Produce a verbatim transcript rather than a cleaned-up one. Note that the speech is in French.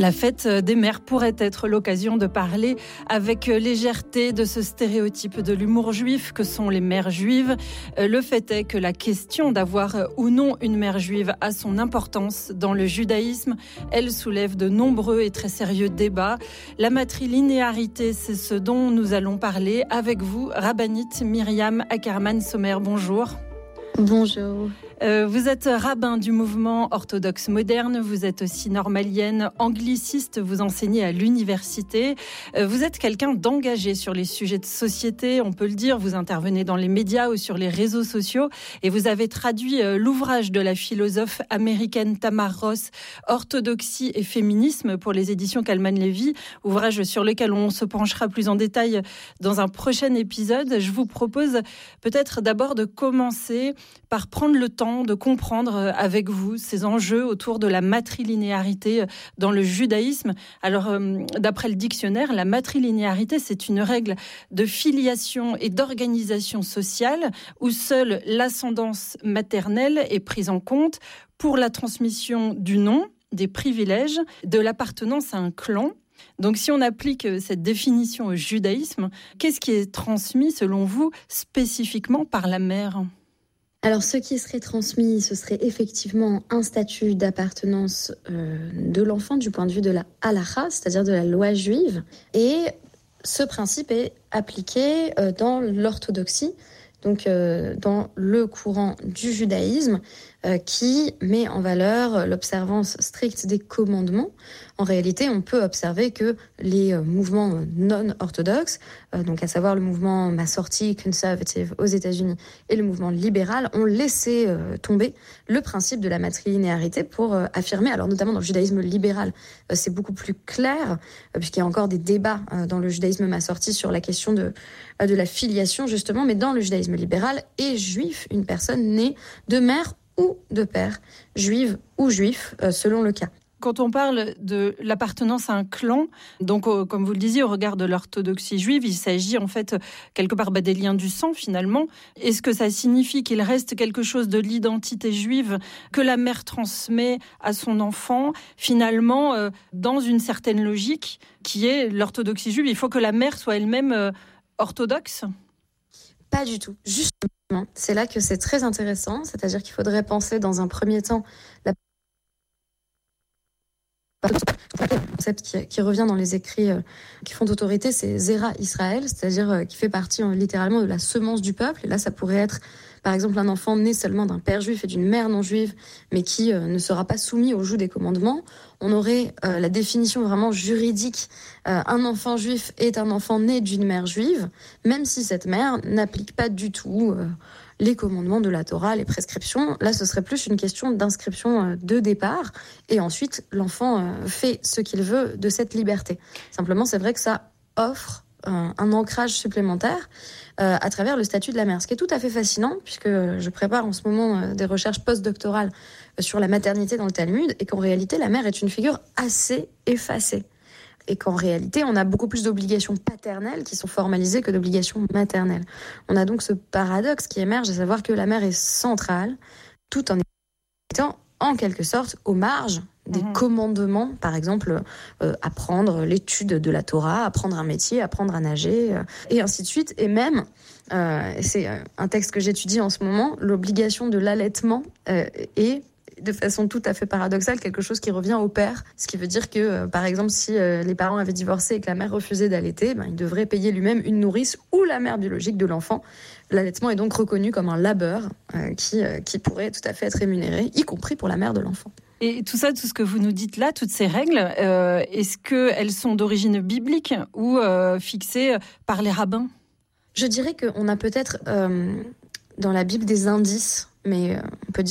La fête des mères pourrait être l'occasion de parler avec légèreté de ce stéréotype de l'humour juif que sont les mères juives. Le fait est que la question d'avoir ou non une mère juive a son importance dans le judaïsme. Elle soulève de nombreux et très sérieux débats. La matrilinéarité, c'est ce dont nous allons parler avec vous, rabbinite Myriam Ackerman-Sommer. Bonjour. Bonjour. Euh, vous êtes rabbin du mouvement orthodoxe moderne, vous êtes aussi normalienne, angliciste, vous enseignez à l'université. Euh, vous êtes quelqu'un d'engagé sur les sujets de société, on peut le dire, vous intervenez dans les médias ou sur les réseaux sociaux et vous avez traduit euh, l'ouvrage de la philosophe américaine Tamar Ross, Orthodoxie et féminisme pour les éditions Kalman Levy, ouvrage sur lequel on se penchera plus en détail dans un prochain épisode. Je vous propose peut-être d'abord de commencer par prendre le temps de comprendre avec vous ces enjeux autour de la matrilinéarité dans le judaïsme. Alors, d'après le dictionnaire, la matrilinéarité, c'est une règle de filiation et d'organisation sociale où seule l'ascendance maternelle est prise en compte pour la transmission du nom, des privilèges, de l'appartenance à un clan. Donc, si on applique cette définition au judaïsme, qu'est-ce qui est transmis, selon vous, spécifiquement par la mère ? Alors, ce qui serait transmis, ce serait effectivement un statut d'appartenance euh, de l'enfant du point de vue de la halacha, c'est-à-dire de la loi juive. Et ce principe est appliqué euh, dans l'orthodoxie, donc euh, dans le courant du judaïsme, euh, qui met en valeur l'observance stricte des commandements. En réalité, on peut observer que les euh, mouvements non-orthodoxes, euh, donc à savoir le mouvement Masorti conservative aux États-Unis et le mouvement libéral, ont laissé euh, tomber le principe de la matrilinéarité pour euh, affirmer, alors notamment dans le judaïsme libéral, euh, c'est beaucoup plus clair, euh, puisqu'il y a encore des débats euh, dans le judaïsme Masorti sur la question de, euh, de la filiation justement, mais dans le judaïsme libéral et juif, une personne née de mère ou de père, juive ou juif, euh, selon le cas. Quand on parle de l'appartenance à un clan, donc euh, comme vous le disiez, au regard de l'orthodoxie juive, il s'agit en fait quelque part bah, des liens du sang finalement. Est-ce que ça signifie qu'il reste quelque chose de l'identité juive que la mère transmet à son enfant, finalement, euh, dans une certaine logique qui est l'orthodoxie juive? Il faut que la mère soit elle-même euh, orthodoxe ? Pas du tout. Justement, c'est là que c'est très intéressant, c'est-à-dire qu'il faudrait penser dans un premier temps la concept qui, qui revient dans les écrits euh, qui font autorité, c'est Zera Israël, c'est-à-dire euh, qui fait partie euh, littéralement de la semence du peuple. Et là, ça pourrait être, par exemple, un enfant né seulement d'un père juif et d'une mère non juive, mais qui euh, ne sera pas soumis au joug des commandements. On aurait euh, la définition vraiment juridique. Euh, un enfant juif est un enfant né d'une mère juive, même si cette mère n'applique pas du tout euh, les commandements de la Torah, les prescriptions. Là, ce serait plus une question d'inscription euh, de départ. Et ensuite, l'enfant euh, fait ce qu'il veut de cette liberté. Simplement, c'est vrai que ça offre euh, un ancrage supplémentaire euh, à travers le statut de la mère. Ce qui est tout à fait fascinant, puisque je prépare en ce moment euh, des recherches postdoctorales euh, sur la maternité dans le Talmud, et qu'en réalité, la mère est une figure assez effacée. Et qu'en réalité, on a beaucoup plus d'obligations paternelles qui sont formalisées que d'obligations maternelles. On a donc ce paradoxe qui émerge, à savoir que la mère est centrale, tout en étant en quelque sorte aux marges des mmh. commandements, par exemple, euh, apprendre l'étude de la Torah, apprendre un métier, apprendre à nager, euh, et ainsi de suite. Et même, euh, c'est un texte que j'étudie en ce moment, l'obligation de l'allaitement euh, est de façon tout à fait paradoxale, quelque chose qui revient au père. Ce qui veut dire que, euh, par exemple, si euh, les parents avaient divorcé et que la mère refusait d'allaiter, ben, il devrait payer lui-même une nourrice ou la mère biologique de l'enfant. L'allaitement est donc reconnu comme un labeur euh, qui, euh, qui pourrait tout à fait être rémunéré, y compris pour la mère de l'enfant. Et tout ça, tout ce que vous nous dites là, toutes ces règles, euh, est-ce qu'elles sont d'origine biblique ou euh, fixées par les rabbins ? Je dirais qu'on a peut-être euh, dans la Bible des indices, mais euh, on peut dire